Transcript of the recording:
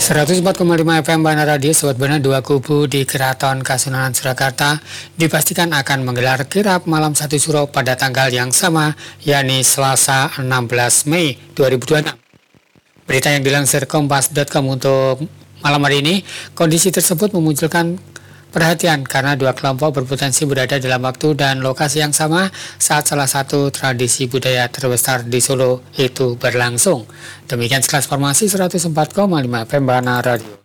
104,5 FM Bana Radio, Sobat Bana. Dua kubu di Keraton Kasunanan Surakarta dipastikan akan menggelar kirap malam 1 Suro pada tanggal yang sama, yakni Selasa 16 Mei 2026. Berita yang dilansir kompas.com untuk malam hari ini, kondisi tersebut memunculkan perhatian karena dua kelompok berpotensi berada dalam waktu dan lokasi yang sama saat salah satu tradisi budaya terbesar di Solo itu berlangsung. Demikian sekelas informasi 104,5 FM Bana Radio.